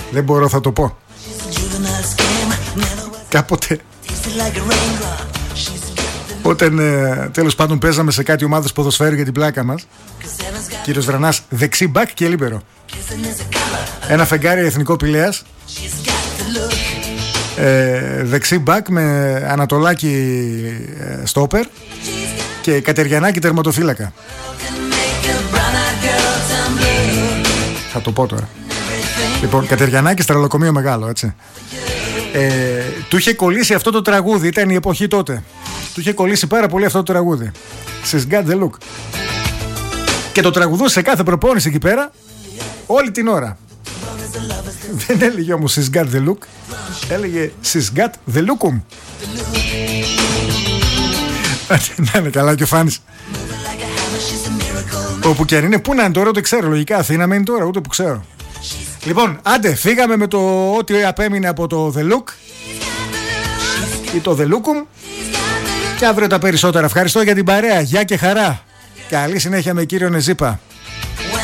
Δεν μπορώ, θα το πω. Κάποτε όταν τέλος πάντων παίζαμε σε κάτι ομάδες ποδοσφαίρου για την πλάκα μας, κύριος Βρανάς δεξί μπακ και λίμπερο. Ένα φεγγάρι εθνικό Πηλαίας, δεξί μπακ με Ανατολάκη στόπερ και Κατεριανάκη τερματοφύλακα. Θα το πω τώρα. Λοιπόν, Κατεριανάκη στραλοκομείο μεγάλο, έτσι. Του είχε κολλήσει αυτό το τραγούδι, ήταν η εποχή τότε. Του είχε κολλήσει πάρα πολύ αυτό το τραγούδι. She's got the look. Και το τραγουδούσε σε κάθε προπόνηση εκεί πέρα, όλη την ώρα. Δεν έλεγε όμως she's got the look, έλεγε she's got the lookum. Να είναι καλά και ο Φάνης. Όπου και αν είναι, πού να είναι τώρα, ούτε ξέρω. Λογικά Αθήνα μένει τώρα, ούτε που ξέρω. Λοιπόν, άντε, φύγαμε με το ό,τι απέμεινε από το The Look ή το The Lookum. Και αύριο τα περισσότερα. Ευχαριστώ για την παρέα. Γεια και χαρά. Καλή συνέχεια με κύριο Νεζίπα.